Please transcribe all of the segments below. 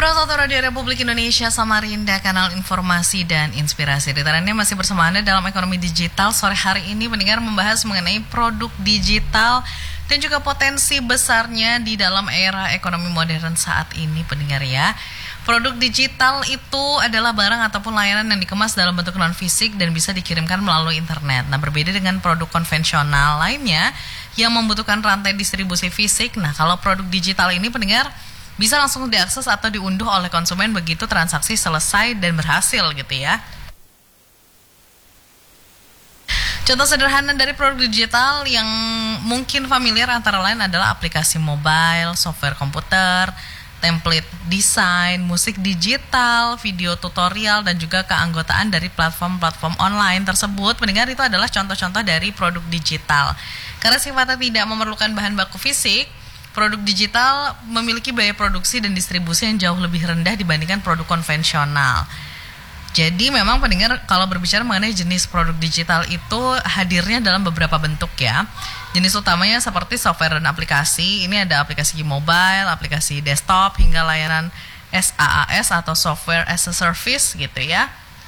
Pro1 Radio Republik Indonesia Samarinda, kanal informasi dan inspirasi. Ditarannya masih bersama Anda dalam ekonomi digital. Sore hari ini pendengar membahas mengenai produk digital dan juga potensi besarnya di dalam era ekonomi modern saat ini, pendengar ya. Produk digital itu adalah barang ataupun layanan yang dikemas dalam bentuk non-fisik dan bisa dikirimkan melalui internet. Nah, berbeda dengan produk konvensional lainnya yang membutuhkan rantai distribusi fisik. Nah, kalau produk digital ini, pendengar, bisa langsung diakses atau diunduh oleh konsumen begitu transaksi selesai dan berhasil gitu ya. Contoh sederhana dari produk digital yang mungkin familiar antara lain adalah aplikasi mobile, software komputer, template desain, musik digital, video tutorial, dan juga keanggotaan dari platform-platform online tersebut. Pendengar, itu adalah contoh-contoh dari produk digital. Karena sifatnya tidak memerlukan bahan baku fisik, produk digital memiliki biaya produksi dan distribusi yang jauh lebih rendah dibandingkan produk konvensional. Jadi memang pendengar, kalau berbicara mengenai jenis produk digital itu hadirnya dalam beberapa bentuk ya. Jenis utamanya seperti software dan aplikasi. Ini ada aplikasi mobile, aplikasi desktop, hingga layanan SaaS atau software as a service gitu ya.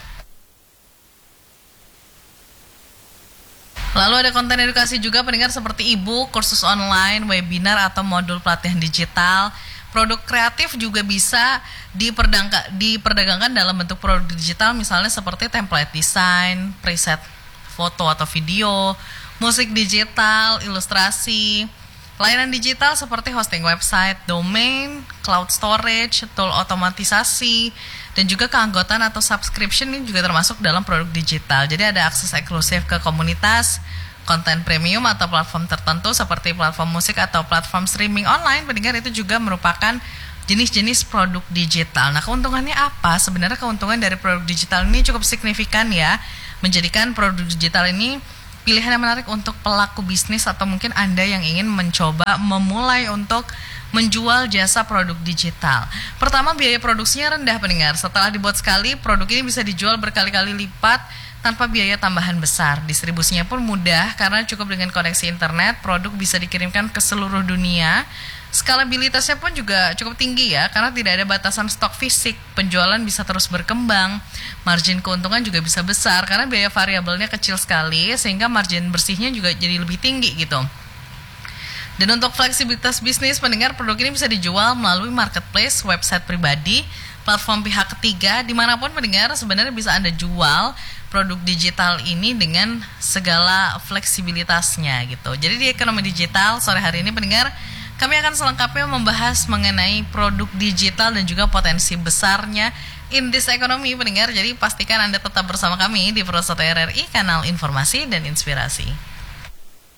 Lalu ada konten edukasi juga pendengar seperti e-book, kursus online, webinar, atau modul pelatihan digital. Produk kreatif juga bisa diperdagangkan dalam bentuk produk digital, misalnya seperti template desain, preset foto atau video, musik digital, ilustrasi. Layanan digital seperti hosting website, domain, cloud storage, tool otomatisasi, dan juga keanggotaan atau subscription ini juga termasuk dalam produk digital. Jadi ada akses eksklusif ke komunitas, konten premium atau platform tertentu seperti platform musik atau platform streaming online. Pendengar, itu juga merupakan jenis-jenis produk digital. Nah, keuntungannya apa? Sebenarnya keuntungan dari produk digital ini cukup signifikan ya, menjadikan produk digital ini pilihan yang menarik untuk pelaku bisnis atau mungkin Anda yang ingin mencoba memulai untuk menjual jasa produk digital. Pertama, biaya produksinya rendah pendengar. Setelah dibuat sekali, produk ini bisa dijual berkali-kali lipat tanpa biaya tambahan besar. Distribusinya pun mudah karena cukup dengan koneksi internet, produk bisa dikirimkan ke seluruh dunia. Skalabilitasnya pun juga cukup tinggi ya, karena tidak ada batasan stok fisik. Penjualan bisa terus berkembang. Margin keuntungan juga bisa besar karena biaya variabelnya kecil sekali, sehingga margin bersihnya juga jadi lebih tinggi gitu. Dan untuk fleksibilitas bisnis, pendengar, produk ini bisa dijual melalui marketplace, website pribadi, platform pihak ketiga, dimanapun pendengar sebenarnya bisa Anda jual produk digital ini dengan segala fleksibilitasnya gitu. Jadi di ekonomi digital sore hari ini pendengar, kami akan selengkapnya membahas mengenai produk digital dan juga potensi besarnya in this ekonomi pendengar. Jadi pastikan Anda tetap bersama kami di Pro1 RRI, kanal informasi dan inspirasi.